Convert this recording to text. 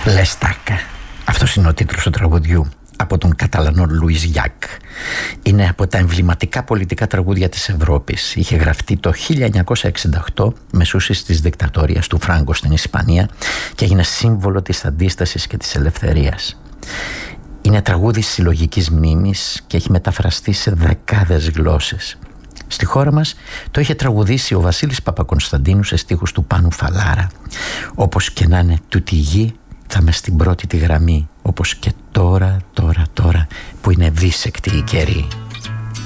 Λεστάκα. Αυτός είναι ο τίτλος του τραγουδιού από τον Καταλανό Λουίς Γιάκ. Είναι από τα εμβληματικά πολιτικά τραγούδια της Ευρώπης. Είχε γραφτεί το 1968 μεσούσης της δικτατορίας του Φράγκο στην Ισπανία και έγινε σύμβολο της αντίστασης και της ελευθερίας. Είναι τραγούδι συλλογικής μνήμης και έχει μεταφραστεί σε δεκάδες γλώσσες. Στη χώρα μας το είχε τραγουδήσει ο Βασίλης Παπακωνσταντίνου σε στίχους του Πάνου Φαλάρα. Όπως και να είναι τούτη γη θα μες στην πρώτη τη γραμμή, όπως και τώρα που είναι δίσεκτη η καιρή.